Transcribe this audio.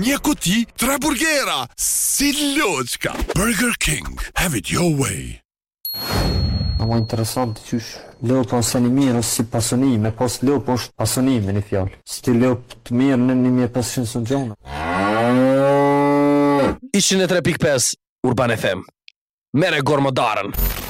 një kuti, 3 burgera. Si loçka. Burger King. Have it your way. Më interesant qysh lopa ose një mirë ose si pasonime, pas lopa është pasonime një fjallë. Si ti lop të mirë në 1500 së gjona. 103.5 Urban FM. Mere gormodarën.